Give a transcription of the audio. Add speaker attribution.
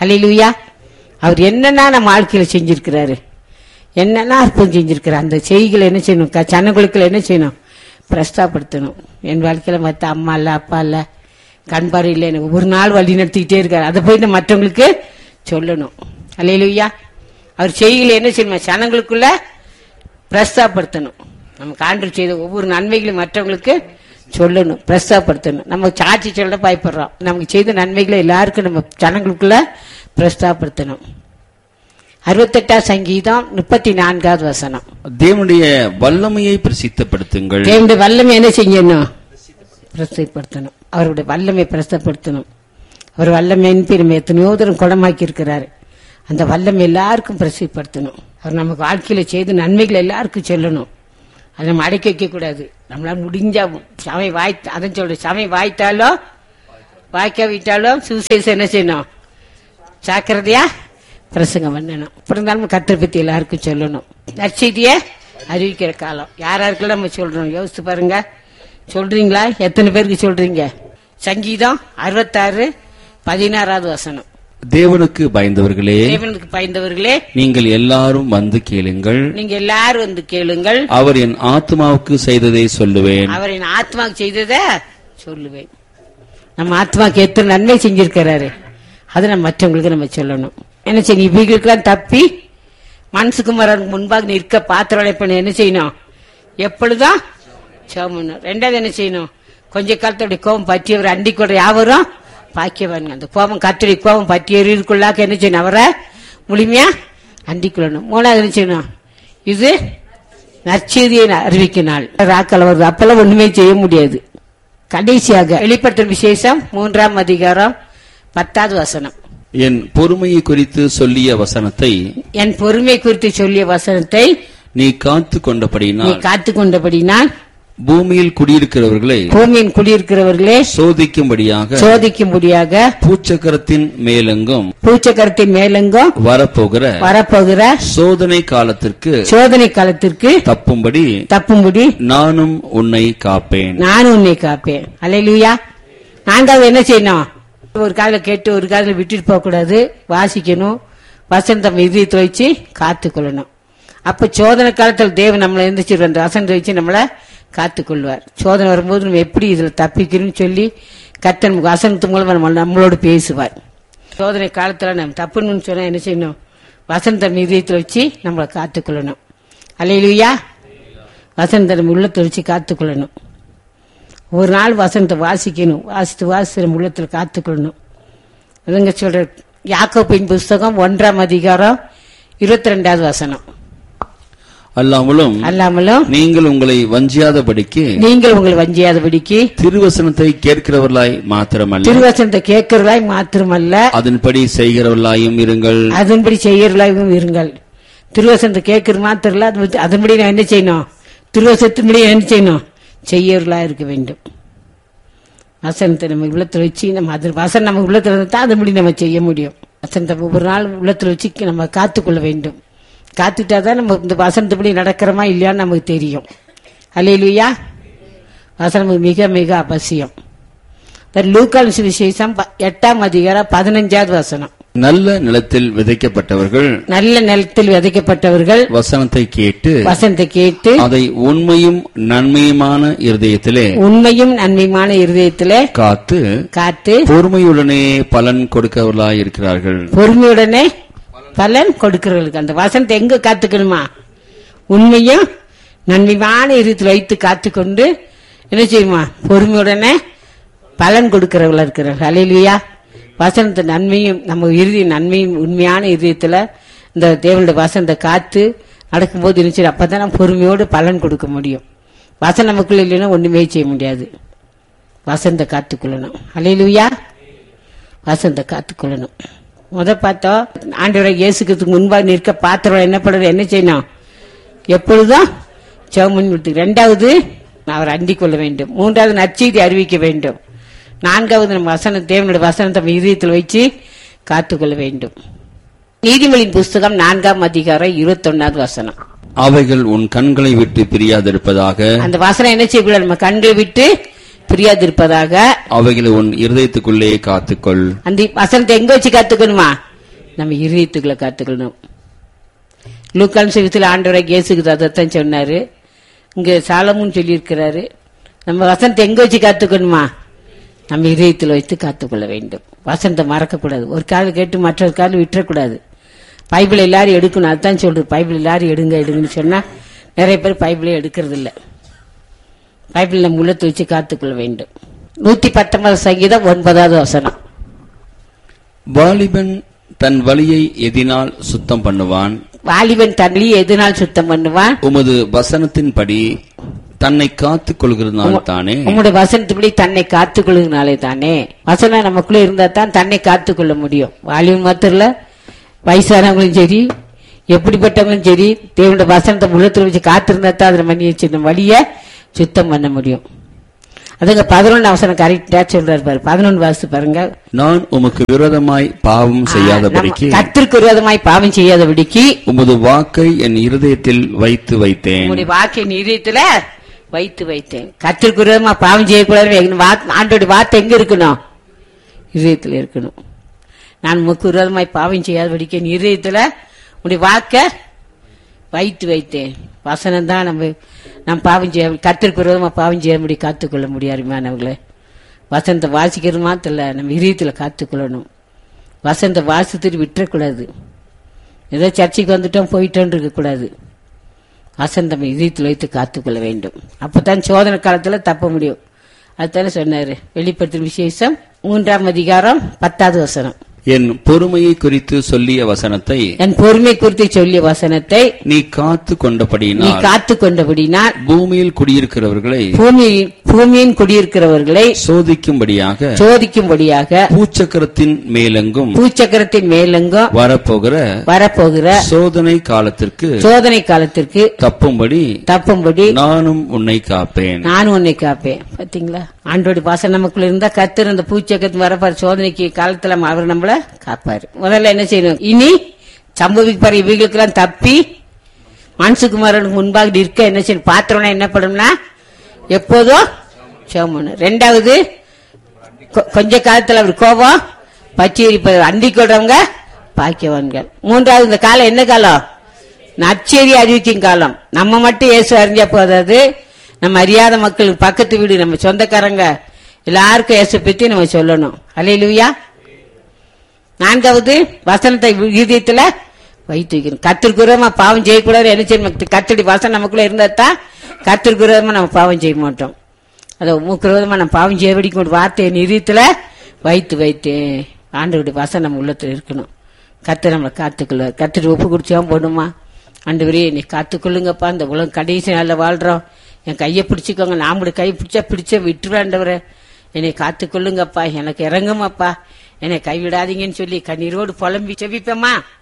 Speaker 1: ஹல்லேலூயா. அவர் என்னன்னா நம்ம வாழ்க்கையில செஞ்சிருக்கிறாரு, என்னன்னா அற்புதம் செஞ்சிருக்கிறார். அந்த செய்திகளை என்ன செய்யணும், சனங்களுக்குள்ள என்ன செய்யணும், பிரஸ்தாப்படுத்தணும். என் வாழ்க்கையில மற்ற அம்மா இல்ல, அப்பா இல்ல, கண்பாரு இல்லை, எனக்கு ஒரு நாள் வழி நடத்திக்கிட்டே இருக்காரு. அதை போயிட்டு மற்றவங்களுக்கு சொல்லணும். ஹல்லேலூயா. அவர் செய்திகளை என்ன செய்யணும், சனங்களுக்குள்ள பிரஸ்தாப்படுத்தணும். நமக்கு ஆண்டவர் செய்த ஒவ்வொரு நன்மைகளையும் மற்றவங்களுக்கு சொல்லணும், பிரஸ்தாப்படுத்தணும். நம்ம சாட்சி சொல்ல பயப்படுறோம். நமக்கு செய்த நன்மைகளை எல்லாருக்கும் நம்ம ஜனங்களுக்குள்ள பிரஸ்தாப்படுத்தணும். 68 சங்கீதம் 34வது வசனம்.
Speaker 2: தேவனுடைய வல்லமையை பிரசித்தப்படுத்துங்கள்.
Speaker 1: தேவனுடைய வல்லமை என்ன செய்யணும், பிரசித்தப்படுத்தணும். அவருடைய வல்லமை பிரசித்தப்படுத்தணும். அவர் வல்லமையின் பெருமை எத்தனையோ தூரம் குணமாக்கி இருக்கிறாரு. அந்த வல்லமை எல்லாருக்கும் பிரசித்தப்படுத்தணும். அவர் நமக்கு வாழ்க்கையில செய்த நன்மைகளை எல்லாருக்கும் சொல்லணும். அதை நம்ம அடக்கி வைக்க கூடாது. நம்மளால முடிஞ்சா சமை அதான் சொல்ற, சமை வாய்த்தாலும் வாய்க்காவிட்டாலும் சுவிசேஷம் என்ன செய்யணும், ஜாக்கிரதையா பிரசங்கம் பண்ணணும். அப்படி இருந்தாலும் கர்த்தரை பத்தி எல்லாருக்கும் சொல்லணும். நற்செய்தியை அறிவிக்கிற காலம். யாராருக்கெல்லாம் நம்ம சொல்றோம் யோசித்து பாருங்க. சொல்றீங்களா? எத்தனை பேருக்கு சொல்றீங்க? சங்கீதம் 66:16வது வசனம்.
Speaker 2: தேவனுக்கு பயந்தவர்களே,
Speaker 1: தேவனுக்கு பயந்தவர்களே,
Speaker 2: நீங்கள் எல்லாரும் வந்து கேளுங்கள்.
Speaker 1: நீங்க எல்லாரும் வந்து கேளுங்கள்.
Speaker 2: அவர் என் ஆத்மாவுக்கு செய்ததை சொல்லுவேன்.
Speaker 1: அவர் என் ஆத்மாவுக்கு செய்ததை சொல்லுவேன். நம்ம ஆத்மாவுக்கு எத்தனை நன்மை செஞ்சிருக்கிறாரு, அதை நம்ம மற்றவங்களுக்கு நம்ம சொல்லணும். என்ன செய்யணும், இவைகளுக்கெல்லாம் தப்பி மனசுக்குமாரனுக்கு முன்பாக நிற்க பாத்திரம் பண்ண என்ன செய்யணும், எப்பொழுதும் சோமணும். ரெண்டாவது என்ன செய்யணும், கொஞ்ச காலத்தோடைய கோபம் பற்றியவர் அண்டி கூட யாவரும் பாக்கியவானுங்க. அந்த கோபம் கத்துடைய கோபம் பற்றியவருக்குள்ளாக்க என்ன செய்யணும், அவரை முழுமையா அண்டிக்கொள்ளணும். மூணாவது என்ன செய்யணும், இது நற்செய்தியை அறிவிக்க நாள். ராக்கள் வருது, அப்பெல்லாம் ஒண்ணுமே செய்ய முடியாது. கடைசியாக வெளிப்படுத்தும் விசேஷம் 3ஆம் அதிகாரம் 10வது வசனம்.
Speaker 2: என் பொறுமையை குறித்து சொல்லிய வசனத்தை,
Speaker 1: என் பொறுமை குறித்து சொல்லிய வசனத்தை
Speaker 2: நீ காத்து
Speaker 1: கொண்டபடினால்
Speaker 2: பூமியில் குடியிருக்கிறவர்களே
Speaker 1: சோதிக்கும்படியாக
Speaker 2: பூச்சக்கரத்தின் மேலெங்கும்
Speaker 1: வரப்போகிற சோதனை காலத்திற்கு தப்பும்படி
Speaker 2: நானும் உன்னை காப்பேன்.
Speaker 1: அல்லேலூயா. நான்காவது என்ன செய்யணும், ஒரு காதுல கேட்டு ஒரு காதுல விட்டுட்டு போக கூடாது. வாசிக்கணும், வசனம் இதயத்தை வச்சு காத்துக்கொள்ளணும். அப்ப சோதனை காலத்தில் தேவன் நம்மளை எந்திரிச்சு அந்த வசனத்தை வச்சு நம்மளை காத்துக்கொள்வார். சோதனை வரும்போது நம்ம எப்படி இதுல தப்பிக்கணும்னு சொல்லி கர்த்தர் வசனத்து மூலமா நம்மளோடு பேசுவார். சோதனை காலத்துல நம்ம தப்புன்னு சொன்னா என்ன செய்யணும், வசனத்தை இதயத்தை வச்சு நம்மளை காத்துக்கொள்ளணும். அல்லேலூயா. வசனத்தை நம்ம உள்ளத்தை வச்சு காத்துக்கொள்ளணும். ஒரு நாள் வசனத்தை வாசிக்கணும், வாசித்து நம்ம உள்ளத்துல காத்துக்கொள்ளணும். அதுங்க சொல்ற யாக்கோபின் புஸ்தகம் 1ஆம் அதிகாரம் 22வது வசனம்.
Speaker 2: அல்லாமலும் நீங்கள் உங்களை வஞ்சியாதபடிக்கு திருவசனத்தை கேட்கிறவர்களாய் மாத்திரமல்ல அதன்படி செய்கிறவர்களாயும் இருங்கள்.
Speaker 1: திருவசனத்தை கேட்கிற மாத்திரம் இல்ல, அதன்படி நான் என்ன செய்யணும், திருவசனத்தின்படி என்ன செய்யணும், செய்யறவர்களா இருக்க வேண்டும். வசனத்தை நம்ம உள்ளத்துல வச்சு வசனம் நம்ம உள்ளத்துல இருந்தா அதன்படி நம்ம செய்ய முடியும். வசனத்தை ஒவ்வொரு நாள் உள்ளத்துல வச்சு நம்ம காத்துக்கொள்ள வேண்டும். காத்துட்டாதான் நம்ம இந்த வசனத்துப்படி நடக்கிறோமா இல்லையான்னு நமக்கு தெரியும். அல்லேலூயா. வசனம் மிக மிக அவசியம். லூக்கான சுவிசேஷம் 8ஆம் அதிகாரம் 15வது வசனம்.
Speaker 2: நல்ல நிலத்தில் விதைக்கப்பட்டவர்கள் வசனத்தை கேட்டு அதை உண்மையும் நன்மையுமான இருதயத்திலே காத்து பொறுமையுடனே பலன் கொடுக்கிறவர்களாய் இருக்கிறார்கள்.
Speaker 1: பொறுமையுடனே பலன் கொடுக்கிறவர்களுக்கு அந்த வசனத்தை எங்க காத்துக்கணுமா, உண்மையும் நன்மையான இருதயத்தில் வைத்து காத்துக்கொண்டு என்ன செய்யுமா, பொறுமையுடனே பலன் கொடுக்கிறவர்களா இருக்கிறார்கள். அல்லேலூயா. வசனத்தை நன்மையும் நம்ம இறுதி நன்மையும் உண்மையான இதயத்துல இந்த தேவனுடைய வசனத்தை காத்து நடக்கும்போது இருந்துச்சு. அப்பதான் நம்ம பொறுமையோடு பலன் கொடுக்க முடியும். வசனம் நமக்குள்ள இல்லைன்னா ஒண்ணுமே செய்ய முடியாது. வசனத்தை காத்துக்கொள்ளணும். அல்லேலூயா. வசனத்தை காத்துக்கொள்ளணும். பார்த்தோம், ஆண்டவரை இயேசுக்கு முன்பாக நிற்க பாத்திரம் என்ன பண்றது, என்ன செய்யணும், எப்பொழுதும் ஜெபம். இரண்டாவது அவர் அண்டிக் கொள்ள வேண்டும். மூன்றாவது நற்செய்தி அறிவிக்க வேண்டும். நான்காவது நம்ம தேவனுடைய வசனத்தை இதயத்தில் வச்சு காத்துக்கொள்ள வேண்டும். நீதிமொழியின் புஸ்தகம் 4ஆம் அதிகாரம் 21வது வசனம்.
Speaker 2: அவைகள் உன் கண்களை விட்டு பிரியாதிருப்பதாக.
Speaker 1: அந்த வசனம் என்ன செய்யக்கூடாது, நம்ம கண்களை விட்டு பிரியாதிருப்பதாக.
Speaker 2: அவைகளை உன் இருதயத்துக்குள்ளே காத்துக்கொள்.
Speaker 1: அந்த வசனத்தை எங்க வச்சு காத்துக்கணுமா, நம்ம இருதயத்துக்குள்ள காத்துக்கணும். லூக்கான் சுவிசேஷத்தில் ஆண்டவரை இயேசுக்கு அதைத்தான் சொன்னாரு. இங்க சாலமோன் சொல்லியிருக்கிறாரு. நம்ம வசனத்தை எங்க வச்சு காத்துக்கணுமா? நம்ம இதயத்தில் வைத்து காத்துக்கொள்ள வேண்டும். வசனத்தை மறக்கக்கூடாது. ஒரு கால் கேட்டு மற்றொரு கால் விட்டுறக்கூடாது. பைபிள் எல்லாரும் எடுக்கணும். அதுதான் சொல்றது. பைபிள் எல்லாரும் எடுங்கன்னு சொன்னா நிறைய பேர் பைபிளே எடுக்கிறது இல்லை. பைபிள் நம்ம உள்ளத்தை வச்சு காத்துக்கொள்ள வேண்டும். 119 சங்கீதம் 9வது வசனம்.
Speaker 2: வாலிபன் தன் வழியை எதினால் சுத்தம் பண்ணுவான்.
Speaker 1: வாலிபன் தன் வழியை எதினால் சுத்தம் பண்ணுவான்.
Speaker 2: உமது வசனத்தின்படி தன்னை காத்துக் கொள்கிறதுனால தானே.
Speaker 1: உங்களுடைய வசனத்துப்படி தன்னை காத்துக் கொள்கிறதுனாலே தானே. வசனம் நமக்குள்ள இருந்தா தான் தன்னை காத்துக் கொள்ள முடியும். வாலிபன் மாத்திரம் இல்ல, வயசானவங்களும் சரி, எப்படிப்பட்டவங்களும் சரி, தேவனுடைய வசனத்தை உள்ளத்துல வச்சு காத்திருந்தா தான் அதில் மணி வச்சு வழிய சுத்தம் பண்ண முடியும். அதுங்க 11 அவசரம் கரெக்டா சொல்றாரு பாரு. 11 வாசித்து பாருங்க.
Speaker 2: நான் உமக்கு விரோதமாய் பாவம் செய்யாதபடிக்கு,
Speaker 1: கர்த்தருக்கு விரோதமாய் பாவம் செய்யாதபடிக்கு
Speaker 2: உமது வாக்கை என் இருதயத்தில் வைத்து வைத்தேன்.
Speaker 1: உங்களுடைய வாக்கை என் இருதயத்துல வைத்து வைத்தேன். கர்த்தருக்கு விரோதமா பாவம் செய்யக்கூடாது. ஆண்டோட வார்த்தை எங்க இருக்கணும்? இதயத்துல இருக்கணும். நான் உமக்கு விரோதமாய் பாவம் செய்யாதபடிக்கு என் இருதயத்துல உங்களுடைய வாக்க வைத்து வைத்தேன். வசனம் தான் நம்ம பாவம் செய்ய, கர்த்தருக்கு விரோதமா பாவம் செய்ய முடியும், காத்துக்கொள்ள முடியாதுமானவர்களே. வசனத்தை வாசிக்கிறது மாத்திரம் இல்ல, நம்ம இதயத்துல காத்துக்கொள்ளணும். வசனத்தை வாசித்துட்டு விட்டுறக்கூடாது. ஏதோ சர்ச்சைக்கு வந்துட்டோம் போயிட்டோன்னு இருக்கக்கூடாது. வசனத்தை நம்ம இதயத்தில் வைத்து காத்துக்கொள்ள வேண்டும். அப்பதான் சோதனை காலத்துல தப்ப முடியும். அதுதானே சொன்னாரு. வெளிப்படுத்தும் விசேஷம் 3ஆம் அதிகாரம் 10வது வசனம்.
Speaker 2: என் பொறுமையை குறித்து சொல்லிய வசனத்தை,
Speaker 1: என் பொறுமை குறித்து சொல்லிய வசனத்தை
Speaker 2: நீ காத்து கொண்டபடினால் பூமியில் குடியிருக்கிறவர்களை,
Speaker 1: பூமியின் குடியிருக்கிறவர்களை
Speaker 2: சோதிக்கும்படியாக பூச்சக்கரத்தின் மேலெங்கும் வரப்போகிற சோதனை காலத்திற்கு தப்பும்படி நானும் உன்னை காப்பேன்.
Speaker 1: பாத்தீங்களா? ஆண்டோட பாசம் நமக்குள்ள இருந்தா கர்த்தர் அந்த பூச்சக்கரத்து வரப்பாரு சோதனைக்கு காலத்துல அவர் நம்மள காப்பாரு. முதல்ல என்ன செய்யணும்? இனி சம்பவிப்பாரு இவைகளுக்கு எல்லாம் தப்பி மனுஷகுமாரனுக்கு முன்பாக இருக்க என்ன செய்யணும்? பாத்திரம்னா என்ன பண்ணும்னா எப்போதும் சோமணும். 2வது கொஞ்ச காலத்துல அவர் கோபம் பச்சை அண்டி கொள்றவங்க பாக்கியவான்கள். 3வது இந்த காலம் என்ன காலம்? நற்செய்தி அறிவிக்கும் காலம். நம்ம மட்டும் இயேசு அறிஞ்சா போதாது, நம்ம அறியாத மக்களுக்கு பக்கத்து வீடு நம்ம சொந்தக்காரங்க எல்லாருக்கும் இயேசு பத்தி நம்ம சொல்லணும். அல்லேலூயா. 4வது வசனத்தை இதயத்துல வைத்து வைக்கணும். கர்த்தருக்கு விரோதமா பாவம் செய்யக்கூடாது. என்ன செய்யணும்? கர்த்தருடைய வசனம் நமக்குள்ள இருந்தா தான் கர்த்தருக்கு விரோதமா நம்ம பாவம் செய்ய மாட்டோம். அதை உமக்கு விரோதமா நம்ம பாவம் செய்ய வெடிக்கும் ஒரு வார்த்தையை இதயத்துல வைத்து வைத்தேன். ஆண்டவருடைய வசனம் நம்ம உள்ளத்துல இருக்கணும். கர்த்தர் நம்மளை காத்துக்கொள்ள, கர்த்தர் ஒப்பு குடிச்சாம போடுமா? ஆண்டவரே என்னை காத்துக்கொள்ளுங்கப்பா, இந்த உலகம் கடைசி நாள்ல வாழ்றோம், என் கையை பிடிச்சிக்கோங்க, நாமளுடைய கை பிடிச்ச விட்டுருவாண்டவரை, என்னை காத்துக்கொள்ளுங்கப்பா, எனக்கு இறங்குமாப்பா, என்னை கைவிடாதீங்கன்னு சொல்லி கண்ணீரோடு புலம்பி செவிப்பேம்மா.